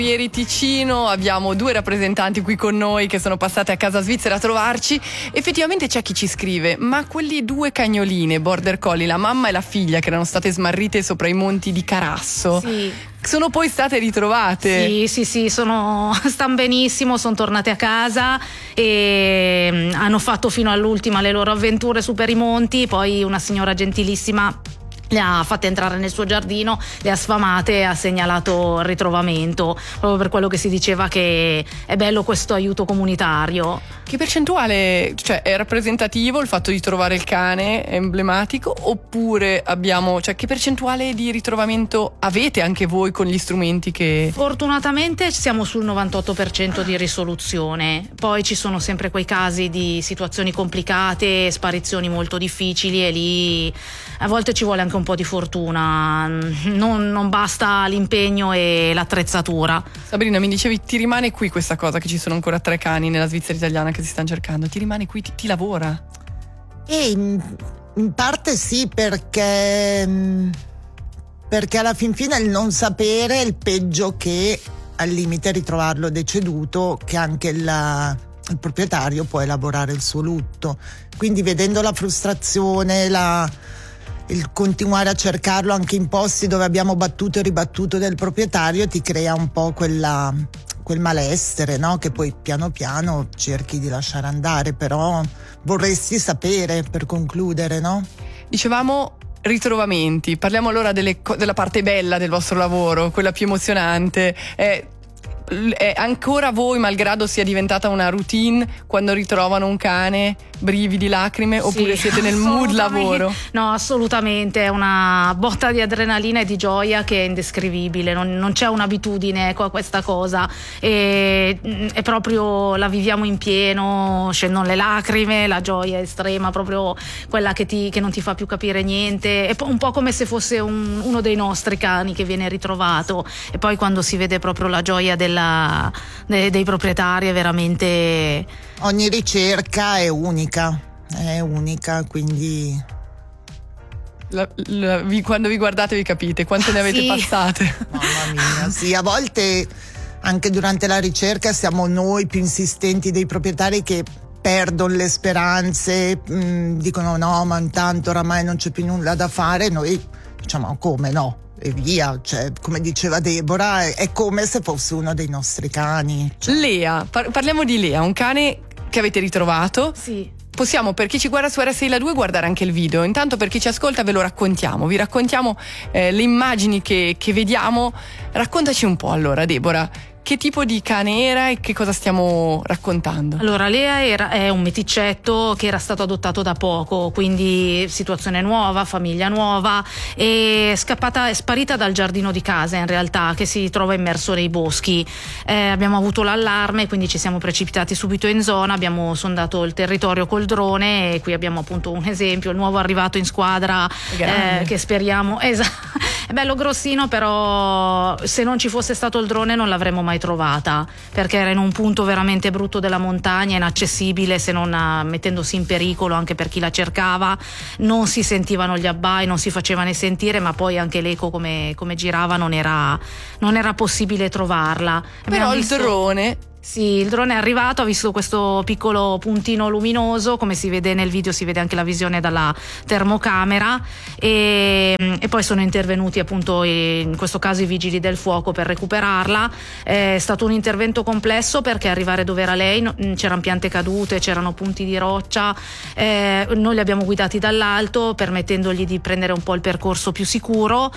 Ieri Ticino, abbiamo 2 rappresentanti qui con noi che sono passate a casa svizzera a trovarci. Effettivamente c'è chi ci scrive: ma quelli 2 cagnoline border collie, la mamma e la figlia, che erano state smarrite sopra i monti di Carasso, sì, sono poi state ritrovate? Sì, stanno benissimo, sono tornate a casa e hanno fatto fino all'ultima le loro avventure su per i monti. Poi una signora gentilissima le ha fatte entrare nel suo giardino, le ha sfamate e ha segnalato il ritrovamento, proprio per quello che si diceva che è bello questo aiuto comunitario. Che percentuale, cioè, è rappresentativo il fatto di trovare il cane, è emblematico, oppure abbiamo, cioè, che percentuale di ritrovamento avete anche voi con gli strumenti che... Fortunatamente siamo sul 98% di risoluzione, poi ci sono sempre quei casi di situazioni complicate, sparizioni molto difficili, e lì a volte ci vuole anche un po' di fortuna, non basta l'impegno e l'attrezzatura. Sabrina, mi dicevi, ti rimane qui questa cosa che ci sono ancora 3 cani nella Svizzera italiana che si stanno cercando, ti rimane qui, ti lavora? E in parte sì, perché alla fin fine il non sapere è il peggio, che al limite ritrovarlo deceduto, che anche il proprietario può elaborare il suo lutto. Quindi vedendo la frustrazione, il continuare a cercarlo anche in posti dove abbiamo battuto e ribattuto del proprietario, ti crea un po' quel malessere, no? Che poi piano piano cerchi di lasciare andare, però vorresti sapere, per concludere, no? Dicevamo ritrovamenti, parliamo allora della parte bella del vostro lavoro, quella più emozionante. È ancora voi, malgrado sia diventata una routine, quando ritrovano un cane, brividi, lacrime, oppure sì, siete nel mood lavoro? No, assolutamente, è una botta di adrenalina e di gioia che è indescrivibile, non c'è un'abitudine a questa cosa, è proprio, la viviamo in pieno, scendono le lacrime, la gioia è estrema, proprio quella che non ti fa più capire niente, è un po' come se fosse uno dei nostri cani che viene ritrovato, e poi quando si vede proprio la gioia dei proprietari è veramente... Ogni ricerca è unica, quindi... Quando vi guardate vi capite quante ne avete passate. Mamma mia, sì, a volte anche durante la ricerca siamo noi più insistenti dei proprietari, che perdono le speranze, dicono no, ma intanto oramai non c'è più nulla da fare, noi diciamo come no? E via, cioè, come diceva Deborah, è come se fosse uno dei nostri cani. Cioè. Lea, parliamo di Lea, un cane che avete ritrovato. Sì. Possiamo, per chi ci guarda su RSI La 2, guardare anche il video. Intanto, per chi ci ascolta, ve lo raccontiamo. Vi raccontiamo le immagini che vediamo. Raccontaci un po' allora, Deborah. Che tipo di cane era e che cosa stiamo raccontando? Allora, Lea è un meticetto che era stato adottato da poco, quindi situazione nuova, famiglia nuova, è sparita dal giardino di casa, in realtà, che si trova immerso nei boschi. Abbiamo avuto l'allarme, quindi ci siamo precipitati subito in zona, abbiamo sondato il territorio col drone, e qui abbiamo appunto un esempio, il nuovo arrivato in squadra, che speriamo... È bello grossino, però se non ci fosse stato il drone non l'avremmo mai trovata, perché era in un punto veramente brutto della montagna, inaccessibile, se non mettendosi in pericolo anche per chi la cercava. Non si sentivano gli abbai, non si facevano sentire, ma poi anche l'eco come girava non era possibile trovarla. Però il drone... Sì, il drone è arrivato, ha visto questo piccolo puntino luminoso, come si vede nel video, si vede anche la visione dalla termocamera, e poi sono intervenuti appunto in questo caso i vigili del fuoco per recuperarla. È stato un intervento complesso, perché arrivare dove era lei c'erano piante cadute, c'erano punti di roccia, noi li abbiamo guidati dall'alto, permettendogli di prendere un po' il percorso più sicuro,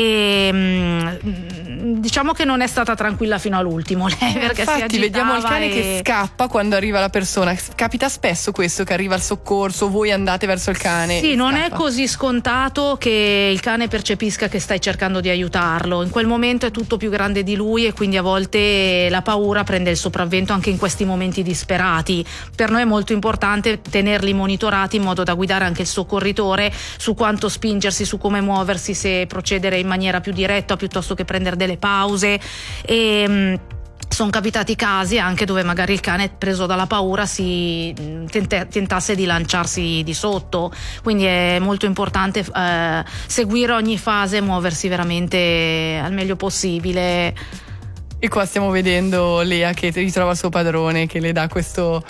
e diciamo che non è stata tranquilla fino all'ultimo lei, perché si agitava. Vediamo il cane che scappa quando arriva la persona. Capita spesso questo, che arriva il soccorso, voi andate verso il cane? Sì, non è così scontato che il cane percepisca che stai cercando di aiutarlo. In quel momento è tutto più grande di lui, e quindi a volte la paura prende il sopravvento anche in questi momenti disperati. Per noi è molto importante tenerli monitorati, in modo da guidare anche il soccorritore su quanto spingersi, su come muoversi, se procedere in maniera più diretta piuttosto che prendere delle pause. E sono capitati casi anche dove magari il cane, preso dalla paura, si tentasse di lanciarsi di sotto, quindi è molto importante seguire ogni fase e muoversi veramente al meglio possibile. E qua stiamo vedendo Lea che ritrova il suo padrone, che le dà questa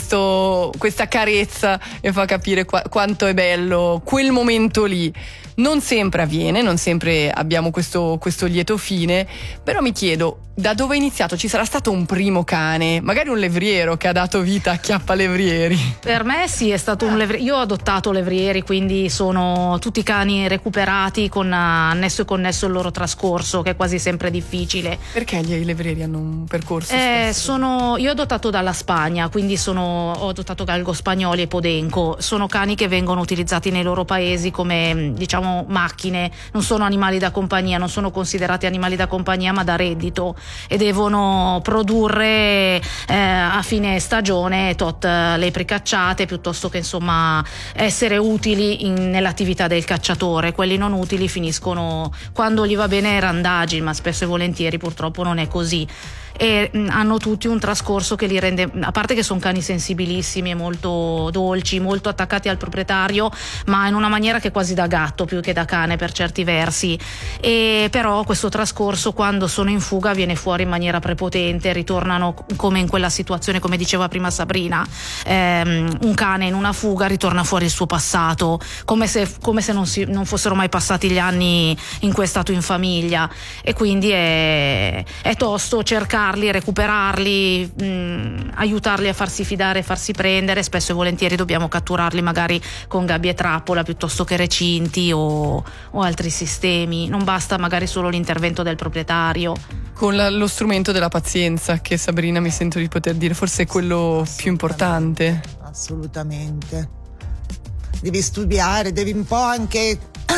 carezza e fa capire quanto è bello quel momento lì. Non sempre avviene, non sempre abbiamo questo lieto fine, però mi chiedo da dove è iniziato. Ci sarà stato un primo cane, magari un levriero che ha dato vita a Chiappalevrieri? Per me sì, è stato un levriero. Io ho adottato levrieri, quindi sono tutti cani recuperati con annesso e connesso il loro trascorso, che è quasi sempre difficile. Perché i levrieri hanno un percorso? Io ho adottato dalla Spagna, quindi ho adottato galgo spagnoli e podenco. Sono cani che vengono utilizzati nei loro paesi come, diciamo, macchine, non sono animali da compagnia, non sono considerati animali da compagnia ma da reddito, e devono produrre a fine stagione tot lepri cacciate, piuttosto che insomma essere utili nell'attività del cacciatore. Quelli non utili finiscono, quando gli va bene, randagi, ma spesso e volentieri purtroppo non è così. E hanno tutti un trascorso che li rende, a parte che sono cani sensibilissimi e molto dolci, molto attaccati al proprietario, ma in una maniera che è quasi da gatto più che da cane per certi versi. E però questo trascorso, quando sono in fuga, viene fuori in maniera prepotente, ritornano come in quella situazione, come diceva prima Sabrina, un cane in una fuga ritorna fuori il suo passato, come se non fossero mai passati gli anni in cui è stato in famiglia, e quindi è tosto cercarli, recuperarli, aiutarli a farsi fidare, farsi prendere. Spesso e volentieri dobbiamo catturarli magari con gabbie e trappola piuttosto che recinti o altri sistemi. Non basta magari solo l'intervento del proprietario. Con lo strumento della pazienza, che Sabrina mi sento di poter dire forse è quello più importante. Assolutamente. Devi studiare, devi un po' anche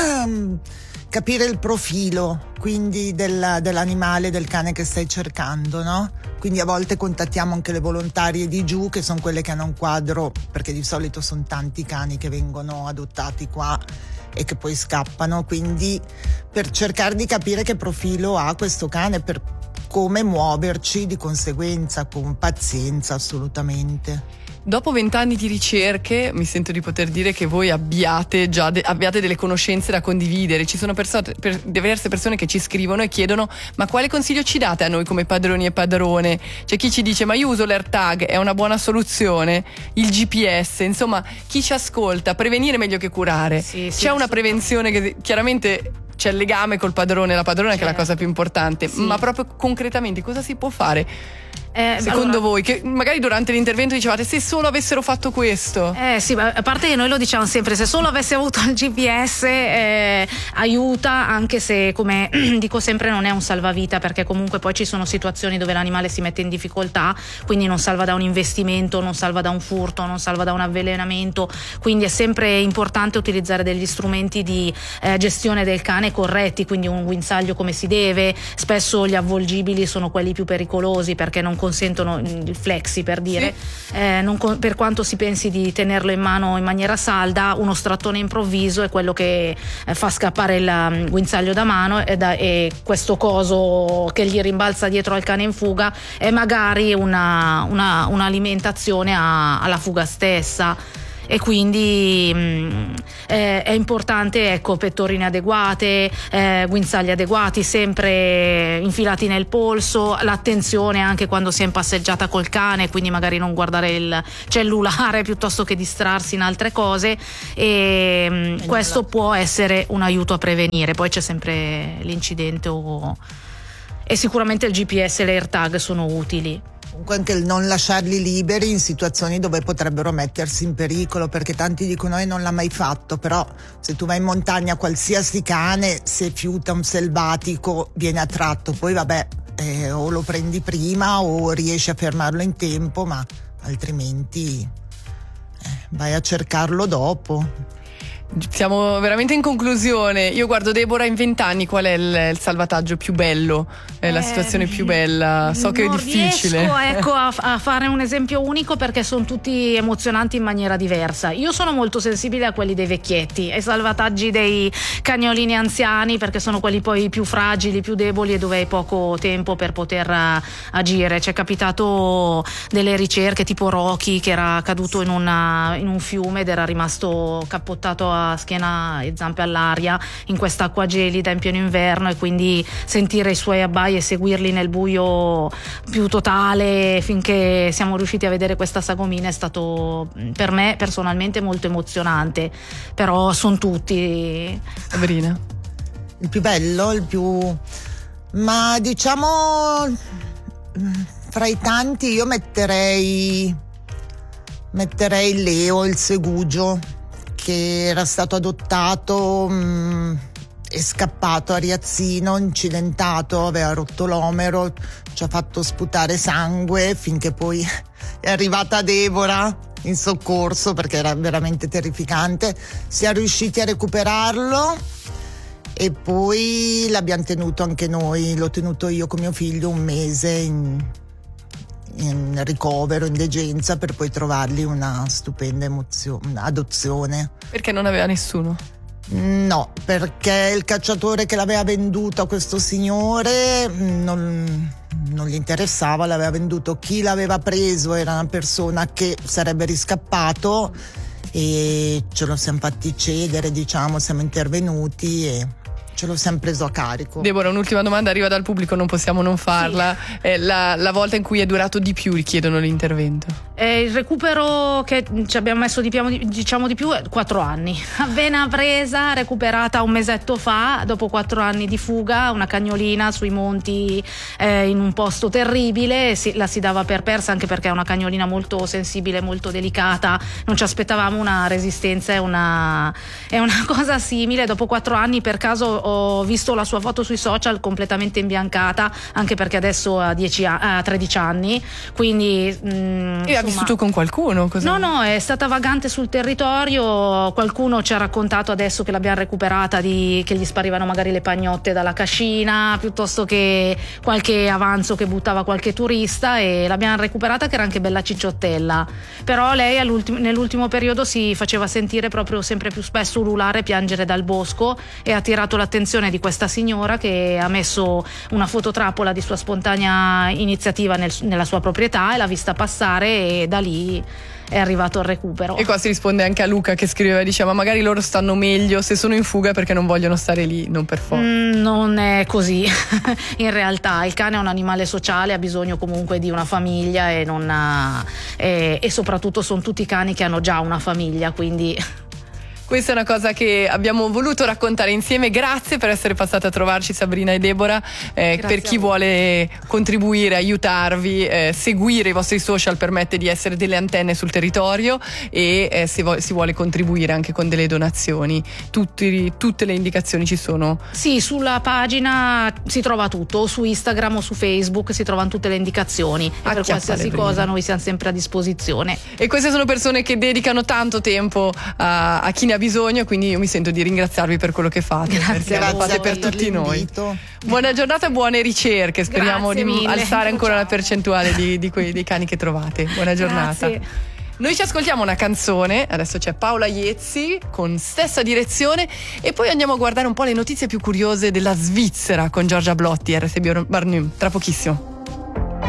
capire il profilo, quindi dell'animale, del cane che stai cercando, no? Quindi a volte contattiamo anche le volontarie di giù, che sono quelle che hanno un quadro, perché di solito sono tanti cani che vengono adottati qua e che poi scappano, quindi per cercare di capire che profilo ha questo cane, per come muoverci di conseguenza, con pazienza, assolutamente. Dopo 20 anni di ricerche mi sento di poter dire che voi abbiate delle conoscenze da condividere. Ci sono diverse persone che ci scrivono e chiedono: ma quale consiglio ci date a noi come padroni e padrone? C'è chi ci dice: ma io uso l'AirTag, è una buona soluzione, il GPS, insomma, chi ci ascolta, prevenire è meglio che curare. Sì, c'è una prevenzione che chiaramente c'è il legame col padrone e la padrona, che è la cosa più importante, sì. Ma proprio concretamente cosa si può fare? Secondo voi, che magari durante l'intervento dicevate: se solo avessero fatto questo. Sì, a parte che noi lo diciamo sempre, se solo avessi avuto il GPS aiuta, anche se, come dico sempre, non è un salvavita, perché comunque poi ci sono situazioni dove l'animale si mette in difficoltà, quindi non salva da un investimento, non salva da un furto, non salva da un avvelenamento, quindi è sempre importante utilizzare degli strumenti di gestione del cane corretti, quindi un guinzaglio come si deve. Spesso gli avvolgibili sono quelli più pericolosi perché non consentono il flexi, per dire, sì. Per quanto si pensi di tenerlo in mano in maniera salda, uno strattone improvviso è quello che fa scappare il guinzaglio da mano, e questo coso che gli rimbalza dietro al cane in fuga è magari un'alimentazione alla fuga stessa. E quindi è importante, ecco, pettorine adeguate, guinzagli adeguati, sempre infilati nel polso, l'attenzione anche quando si è in passeggiata col cane, quindi magari non guardare il cellulare piuttosto che distrarsi in altre cose, e questo può essere un aiuto a prevenire. Poi c'è sempre l'incidente e sicuramente il GPS e l'AirTag sono utili. Comunque anche il non lasciarli liberi in situazioni dove potrebbero mettersi in pericolo, perché tanti dicono non l'ha mai fatto, però se tu vai in montagna, qualsiasi cane, se fiuta un selvatico viene attratto, poi vabbè, o lo prendi prima o riesci a fermarlo in tempo, ma altrimenti vai a cercarlo dopo. Siamo veramente in conclusione. Io guardo Deborah, in 20 anni qual è il salvataggio più bello, la situazione più bella? So che è difficile. Non riesco, a fare un esempio unico, perché sono tutti emozionanti in maniera diversa. Io sono molto sensibile a quelli dei vecchietti, ai salvataggi dei cagnolini anziani, perché sono quelli poi più fragili, più deboli e dove hai poco tempo per poter agire. C'è capitato delle ricerche tipo Rocky, che era caduto in un fiume ed era rimasto cappottato a schiena e zampe all'aria in quest'acqua gelida in pieno inverno, e quindi sentire i suoi abbai e seguirli nel buio più totale finché siamo riusciti a vedere questa sagomina è stato per me personalmente molto emozionante. Però sono tutti. Sabrina? Il più bello, ma diciamo fra i tanti io metterei Leo, il segugio, che era stato adottato, è scappato a Riazzino, incidentato, aveva rotto l'omero, ci ha fatto sputare sangue finché poi è arrivata Deborah in soccorso, perché era veramente terrificante. Siamo riusciti a recuperarlo e poi l'abbiamo tenuto anche noi, l'ho tenuto io con mio figlio 1 mese in ricovero, in degenza, per poi trovargli una stupenda adozione. Perché non aveva nessuno? No, perché il cacciatore che l'aveva venduto a questo signore non gli interessava, l'aveva venduto. Chi l'aveva preso era una persona che sarebbe riscappato e ce lo siamo fatti cedere, diciamo, siamo intervenuti e ce l'ho sempre preso a carico. Deborah, un'ultima domanda arriva dal pubblico, non possiamo non farla. Sì. La volta in cui è durato di più richiedono l'intervento? Il recupero che ci abbiamo messo di più è 4 anni. Appena presa, recuperata 1 mesetto fa, dopo 4 anni di fuga, una cagnolina sui monti in un posto terribile, la si dava per persa, anche perché è una cagnolina molto sensibile, molto delicata, non ci aspettavamo una resistenza, è una cosa simile. Dopo 4 anni per caso ho visto la sua foto sui social completamente imbiancata, anche perché adesso ha 13 anni, quindi e ha vissuto con qualcuno? No, è stata vagante sul territorio. Qualcuno ci ha raccontato adesso che l'abbiamo recuperata che gli sparivano magari le pagnotte dalla cascina, piuttosto che qualche avanzo che buttava qualche turista, e l'abbiamo recuperata che era anche bella cicciottella. Però lei nell'ultimo periodo si faceva sentire proprio sempre più spesso ululare e piangere dal bosco, e ha attirato l'attenzione di questa signora, che ha messo una fototrappola di sua spontanea iniziativa nella sua proprietà, e l'ha vista passare, e da lì è arrivato il recupero. E qua si risponde anche a Luca, che scriveva e diceva: magari loro stanno meglio se sono in fuga perché non vogliono stare lì, non per forza. Non è così. In realtà il cane è un animale sociale, ha bisogno comunque di una famiglia, e soprattutto sono tutti cani che hanno già una famiglia, quindi questa è una cosa che abbiamo voluto raccontare insieme. Grazie per essere passate a trovarci, Sabrina e Deborah. Per chi vuole contribuire, aiutarvi, seguire i vostri social permette di essere delle antenne sul territorio, e se si vuole contribuire anche con delle donazioni, tutte le indicazioni ci sono. Sì, sulla pagina si trova tutto, o su Instagram o su Facebook si trovano tutte le indicazioni, e per qualsiasi cosa noi siamo sempre a disposizione. E queste sono persone che dedicano tanto tempo a chi ne ha bisogno, quindi io mi sento di ringraziarvi per quello che fate. Grazie, lo fate per tutti noi. Buona giornata e buone ricerche, speriamo di alzare ancora la percentuale dei cani che trovate. Buona giornata. Grazie. Noi ci ascoltiamo una canzone, adesso c'è Paola Iezzi con Stessa Direzione, e poi andiamo a guardare un po' le notizie più curiose della Svizzera con Giorgia Blotti, RTB Barnum, tra pochissimo.